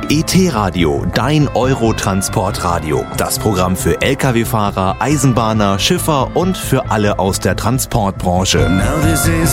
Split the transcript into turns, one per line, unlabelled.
ET-Radio, dein Eurotransportradio. Das Programm für Lkw-Fahrer, Eisenbahner, Schiffer und für alle aus der Transportbranche.
Now this is